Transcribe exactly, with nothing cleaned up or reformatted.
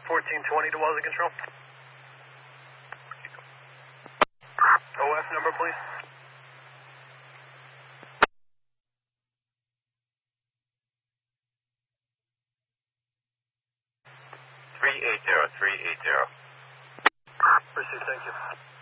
fourteen twenty to Wellesley Control. O F number, please. three eight zero, three eight zero. Received, thank you.